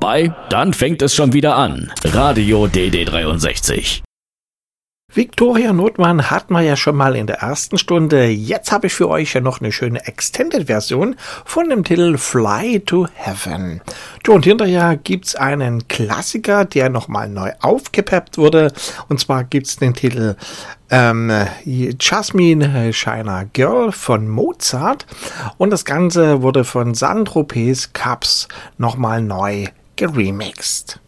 vorbei? Dann fängt es schon wieder an. Radio DD63. Victoria Notmann hatten wir ja schon mal in der ersten Stunde. Jetzt habe ich für euch ja noch eine schöne Extended-Version von dem Titel Fly to Heaven. Und hinterher gibt's einen Klassiker, der nochmal neu aufgepeppt wurde. Und zwar gibt's den Titel Jasmine Shiner Girl von Mozart. Und das Ganze wurde von Saint-Tropez Cubs nochmal neu geremixed.